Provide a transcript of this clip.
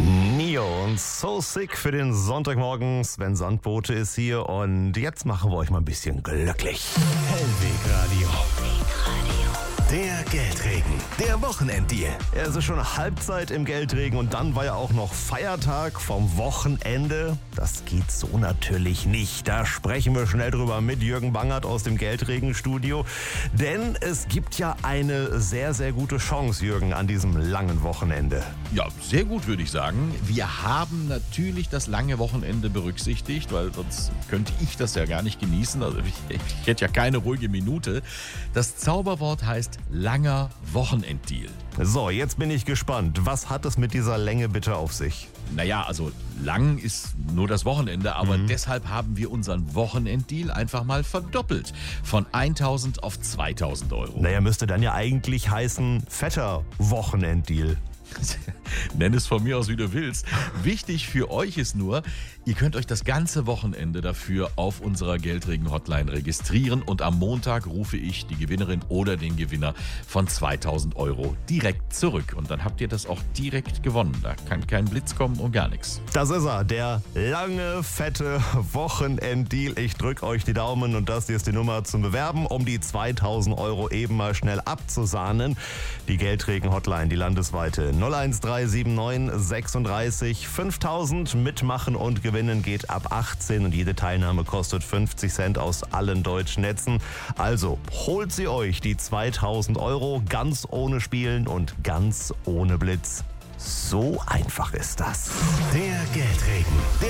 Nio und So Sick für den Sonntagmorgen. Sven Sandbote ist hier und jetzt machen wir euch mal ein bisschen glücklich. Hellweg Radio. Der Geldregen, der Wochenenddeal. Es ist schon Halbzeit im Geldregen und dann war ja auch noch Feiertag vom Wochenende. Das geht so natürlich nicht. Da sprechen wir schnell drüber mit Jürgen Bangert aus dem Geldregenstudio. Denn es gibt ja eine sehr, sehr gute Chance, Jürgen, an diesem langen Wochenende. Ja, sehr gut, würde ich sagen. Wir haben natürlich das lange Wochenende berücksichtigt, weil sonst könnte ich das ja gar nicht genießen. Also ich hätte ja keine ruhige Minute. Das Zauberwort heißt langer Wochenenddeal. So, jetzt bin ich gespannt. Was hat es mit dieser Länge bitte auf sich? Naja, also lang ist nur das Wochenende, aber deshalb haben wir unseren Wochenenddeal einfach mal verdoppelt. Von 1.000 auf 2.000 Euro. Naja, müsste dann ja eigentlich heißen fetter Wochenenddeal. Nenn es von mir aus, wie du willst. Wichtig für euch ist nur, ihr könnt euch das ganze Wochenende dafür auf unserer Geldregen-Hotline registrieren und am Montag rufe ich die Gewinnerin oder den Gewinner von 2.000 Euro direkt zurück. Und dann habt ihr das auch direkt gewonnen. Da kann kein Blitz kommen und gar nichts. Das ist er, der lange, fette Wochenenddeal. Ich drücke euch die Daumen und das hier ist die Nummer zum Bewerben, um die 2.000 Euro eben mal schnell abzusahnen. Die Geldregen-Hotline, die landesweite 01379 36 5000. Mitmachen und gewinnen geht ab 18 und jede Teilnahme kostet 50 Cent aus allen deutschen Netzen. Also holt sie euch, die 2.000 Euro, ganz ohne Spielen und ganz ohne Blitz. So einfach ist das. Der Geldregen, der